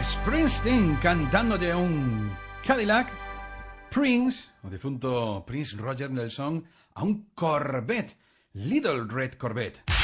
Springsteen cantando de un Cadillac, Prince, o difunto Prince Roger Nelson, a un Corvette, Little Red Corvette.